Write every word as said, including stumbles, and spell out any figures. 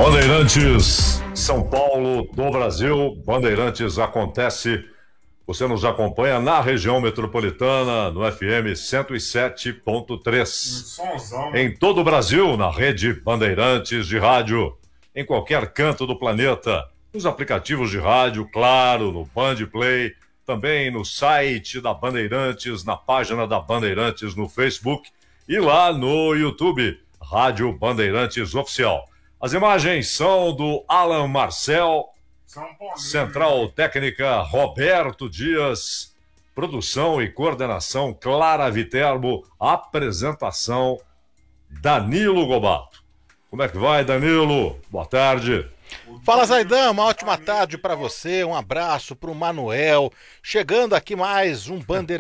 Bandeirantes, São Paulo, do Brasil, Bandeirantes acontece. Você nos acompanha na região metropolitana, no F M cento e sete ponto três. Em todo o Brasil, na rede Bandeirantes de rádio. Em qualquer canto do planeta. Nos aplicativos de rádio, claro, no Band Play. Também no site da Bandeirantes, na página da Bandeirantes no Facebook. E lá no YouTube, Rádio Bandeirantes Oficial. As imagens são do Alan Marcel, Central Técnica Roberto Dias, produção e coordenação Clara Viterbo, apresentação Danilo Gobato. Como é que vai, Danilo? Boa tarde. Fala, Zaidan, uma ótima tarde para você, um abraço para o Manuel, chegando aqui mais um Bandeirante.